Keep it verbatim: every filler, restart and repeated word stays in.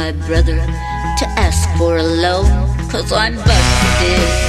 my brother to ask for a loan, 'cause I'm busted.